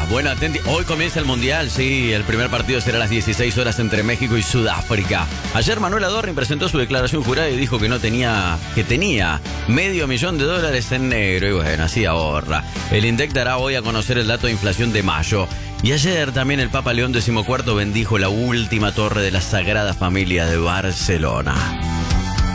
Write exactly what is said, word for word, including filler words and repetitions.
Bueno, atenti. Hoy comienza el Mundial, sí. El primer partido será a las dieciséis horas entre México y Sudáfrica. Ayer Manuel Adorni presentó su declaración jurada y dijo que no tenía, que tenía medio millón de dólares en negro. Y bueno, así ahorra. El INDEC dará hoy a conocer el dato de inflación de mayo. Y ayer también el Papa León decimocuarto bendijo la última torre de la Sagrada Familia de Barcelona.